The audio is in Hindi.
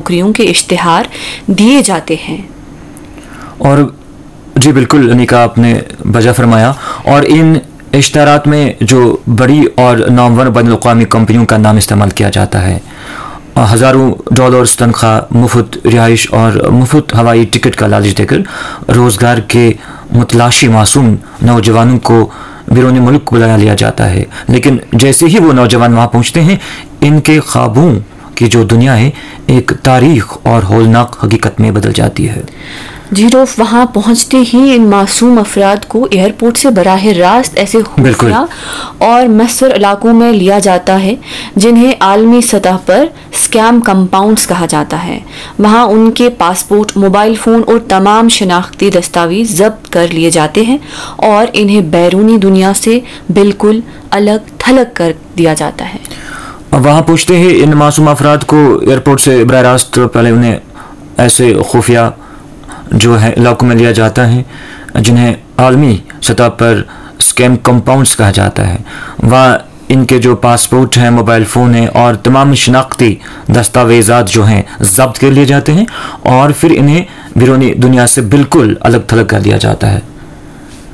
नौकरियों के इश्तिहार दिए जाते हैं। और जी बिल्कुल अनिका, आपने वजह फरमाया। और इन इश्तिहारात में जो बड़ी और नामवर बैनुल-अक़वामी कंपनियों का नाम इस्तेमाल किया जाता है। हज़ारों डॉलर्स तनख्वाह, मुफ्त रिहाइश और मुफ्त हवाई टिकट का लालच देकर रोज़गार के मुतलाशी मासूम नौजवानों को बैरून मुल्क बुलाया लिया जाता है। लेकिन जैसे ही वो नौजवान वहाँ पहुँचते हैं, इनके ख्वाबों की जो दुनिया है एक तारीख और हौलनाक हकीकत में बदल जाती है। जी रऊफ, वहाँ पहुँचते ही इन मासूम अफराद को एयरपोर्ट से बराह रास्त ऐसे खुफिया और मस्तर इलाकों में लिया जाता है जिन्हें आलमी सतह पर स्कैम कंपाउंड्स कहा जाता है। वहाँ उनके पासपोर्ट, मोबाइल फ़ोन और तमाम शनाख्ती दस्तावेज जब्त कर लिए जाते हैं और इन्हें बैरूनी दुनिया से बिल्कुल अलग थलग कर दिया जाता है। वहाँ पूछते ही इन मासूम अफराद को एयरपोर्ट से बराह रास्त पहले उन्हें ऐसे खुफिया जो है इलाकों में लिया जाता है जिन्हें आलमी सतह पर स्कैम कंपाउंड्स कहा जाता है। वहाँ इनके जो पासपोर्ट हैं, मोबाइल फ़ोन हैं और तमाम शनाख्ती दस्तावेज़ात जो हैं जब्त कर लिए जाते हैं और फिर इन्हें बैरूनी दुनिया से बिल्कुल अलग थलग कर दिया जाता है।